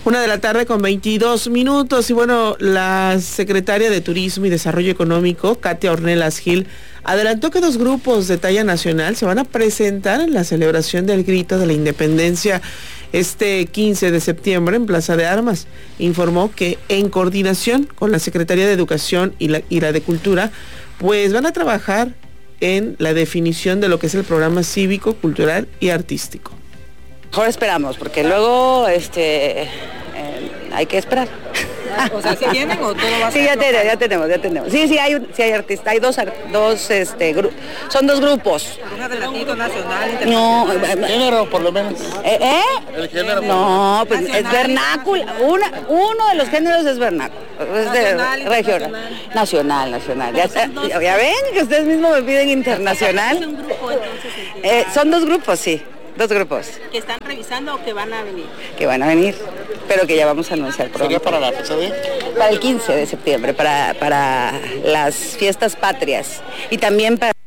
1:00 con 22 minutos. Y bueno, la secretaria de Turismo y Desarrollo Económico, Katia Ornelas Gil, adelantó que 2 grupos de talla nacional se van a presentar en la celebración del Grito de la Independencia este 15 de septiembre en Plaza de Armas. Informó que en coordinación con la Secretaría de Educación y la de Cultura, pues van a trabajar en la definición de lo que es el programa cívico, cultural y artístico. Mejor esperamos, porque luego hay que esperar. O sea, ¿sí vienen o todo va a ser? Sí, ya tenemos. Sí, hay artistas, hay dos son 2 grupos. ¿Una de latino, nacional, internacional? No, género, por lo menos. El género. No, pues nacional, es vernáculo. Uno de los géneros es vernáculo. Es de regional. Nacional. Ya ven que ustedes mismos me piden internacional. ¿Es un grupo entonces? Son 2 grupos, sí. 2 grupos. ¿Que están revisando o que van a venir? Que van a venir, pero que ya vamos a anunciar pronto. ¿Sería para la fecha de? Para el 15 de septiembre, para las fiestas patrias y también para